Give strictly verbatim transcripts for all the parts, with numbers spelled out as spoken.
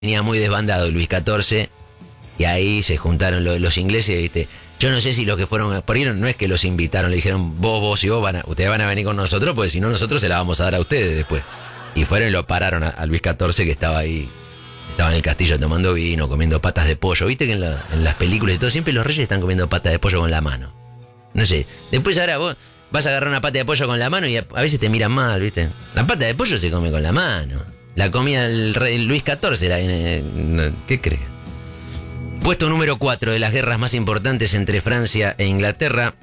venía muy desbandado Luis catorce, y ahí se juntaron los, los ingleses, ¿viste? Yo no sé si los que fueron por ahí, no es que los invitaron, le dijeron, vos, vos y vos, van a, ustedes van a venir con nosotros, porque si no nosotros se la vamos a dar a ustedes después. Y fueron y lo pararon a, a Luis catorce, que estaba ahí, estaba en el castillo tomando vino, comiendo patas de pollo. ¿Viste que en, la, en las películas y todo, siempre los reyes están comiendo patas de pollo con la mano? No sé, después ahora vos vas a agarrar una pata de pollo con la mano y a, a veces te miran mal, ¿viste? La pata de pollo se come con la mano. La comía el rey Luis catorce, la, eh, ¿qué crees? Puesto número cuatro de las guerras más importantes entre Francia e Inglaterra,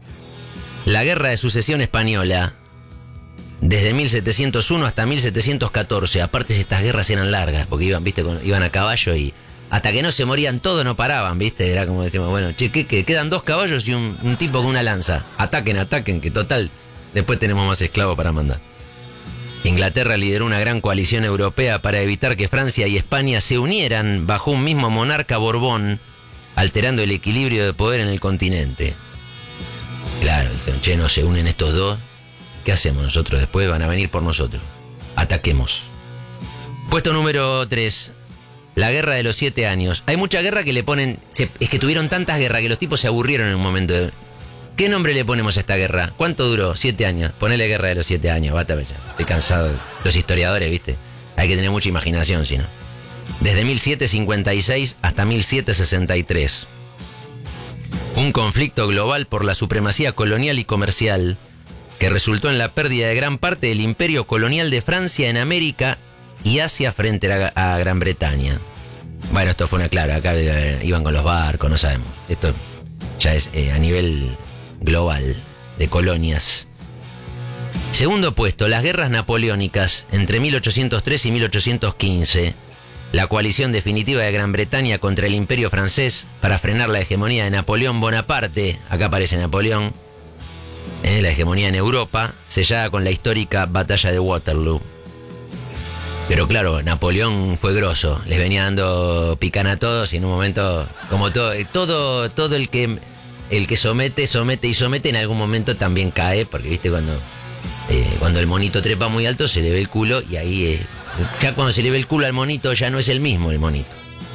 la Guerra de Sucesión Española, desde mil setecientos uno hasta mil setecientos catorce. Aparte, estas guerras eran largas, porque iban, viste, con, iban a caballo y hasta que no se morían todos no paraban, viste. Era como decimos, bueno, che, ¿qué, qué? Quedan dos caballos y un, un tipo con una lanza. Ataquen, ataquen, que total, después tenemos más esclavos para mandar. Inglaterra lideró una gran coalición europea para evitar que Francia y España se unieran bajo un mismo monarca Borbón, alterando el equilibrio de poder en el continente. Claro, dijeron, che, no se unen estos dos, ¿qué hacemos nosotros? Después van a venir por nosotros. Ataquemos. Puesto número tres, la Guerra de los Siete Años. Hay mucha guerra que le ponen... Se, es que tuvieron tantas guerras que los tipos se aburrieron en un momento. De, ¿qué nombre le ponemos a esta guerra? ¿Cuánto duró? Siete años. Ponele Guerra de los Siete Años. Bata, ya. Estoy cansado. Los historiadores, ¿viste? Hay que tener mucha imaginación, si no. Desde mil setecientos cincuenta y seis hasta mil setecientos sesenta y tres. Un conflicto global por la supremacía colonial y comercial que resultó en la pérdida de gran parte del imperio colonial de Francia en América y Asia frente a, a Gran Bretaña. Bueno, esto fue una clara. Acá eh, iban con los barcos, no sabemos. Esto ya es eh, a nivel global de colonias. Segundo puesto, las guerras napoleónicas entre mil ochocientos tres y mil ochocientos quince. La coalición definitiva de Gran Bretaña contra el Imperio francés para frenar la hegemonía de Napoleón Bonaparte. Acá aparece Napoleón. Eh, la hegemonía en Europa, sellada con la histórica batalla de Waterloo. Pero claro, Napoleón fue grosso. Les venía dando picana a todos y en un momento, como todo, todo, todo el que... El que somete, somete y somete en algún momento también cae, porque viste cuando eh, cuando el monito trepa muy alto se le ve el culo y ahí eh, ya cuando se le ve el culo al monito ya no es el mismo el monito.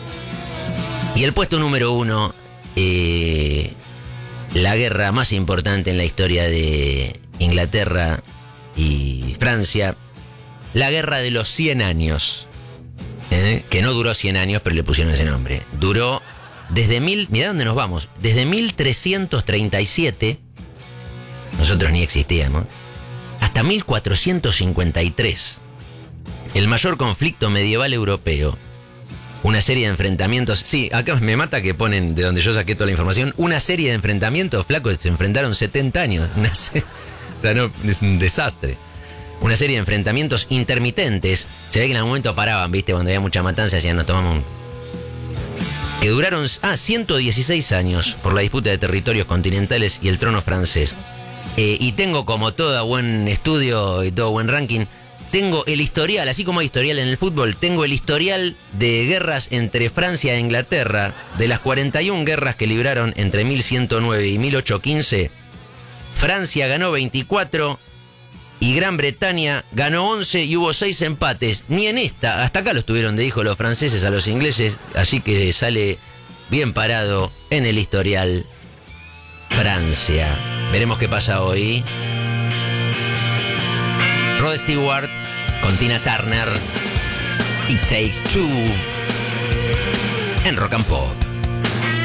Y el puesto número uno, eh, la guerra más importante en la historia de Inglaterra y Francia, la Guerra de los Cien Años, eh, que no duró cien años, pero le pusieron ese nombre. Duró desde mil, mirá dónde nos vamos, desde mil trescientos treinta y siete, nosotros ni existíamos, hasta mil cuatrocientos cincuenta y tres. El mayor conflicto medieval europeo. Una serie de enfrentamientos. Sí, acá me mata que ponen, de donde yo saqué toda la información, una serie de enfrentamientos, flacos, se enfrentaron setenta años. Una se... O sea, no, es un desastre. Una serie de enfrentamientos intermitentes. Se ve que en algún momento paraban, viste, cuando había mucha matanza, decían, nos tomamos un... que duraron ah, ciento dieciséis años por la disputa de territorios continentales y el trono francés. Eh, y tengo, como todo buen estudio y todo buen ranking, tengo el historial, así como hay historial en el fútbol, tengo el historial de guerras entre Francia e Inglaterra. De las cuarenta y una guerras que libraron entre mil ciento nueve y mil ochocientos quince, Francia ganó veinticuatro y Gran Bretaña ganó once y hubo seis empates. Ni en esta, hasta acá los tuvieron de hijo los franceses a los ingleses, así que sale bien parado en el historial Francia. Veremos qué pasa hoy. Rod Stewart con Tina Turner, It Takes Two, en Rock and Pop.